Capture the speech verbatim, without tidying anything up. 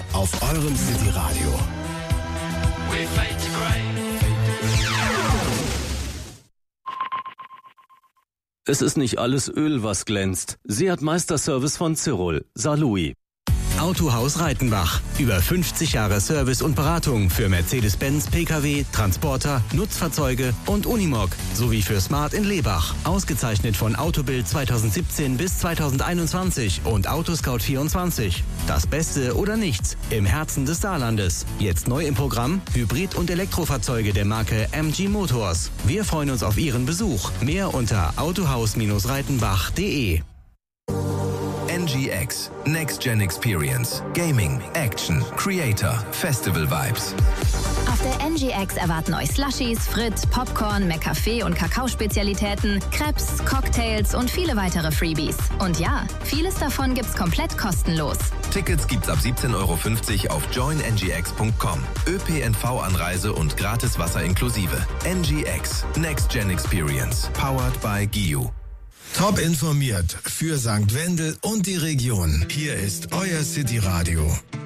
auf eurem City Radio. Es ist nicht alles Öl, was glänzt. Seat Meisterservice von Cyrol. Saarlouis. Autohaus Reitenbach. Über fünfzig Jahre Service und Beratung für Mercedes-Benz, P K W, Transporter, Nutzfahrzeuge und Unimog sowie für Smart in Lebach. Ausgezeichnet von Autobild zweitausendsiebzehn bis zweitausendeinundzwanzig und Autoscout vierundzwanzig. Das Beste oder nichts im Herzen des Saarlandes. Jetzt neu im Programm Hybrid- und Elektrofahrzeuge der Marke M G Motors. Wir freuen uns auf Ihren Besuch. Mehr unter autohaus reitenbach punkt de. N G X, Next Gen Experience, Gaming, Action, Creator, Festival Vibes. Auf der N G X erwarten euch Slushies, Frit, Popcorn, McCafé und Kakaospezialitäten, Crepes, Cocktails und viele weitere Freebies. Und ja, vieles davon gibt's komplett kostenlos. Tickets gibt's ab siebzehn Euro fünfzig auf join n g x punkt com. ÖPNV-Anreise und gratis Wasser inklusive. N G X, Next Gen Experience, powered by G I U. Top informiert für Sankt Wendel und die Region. Hier ist euer City Radio.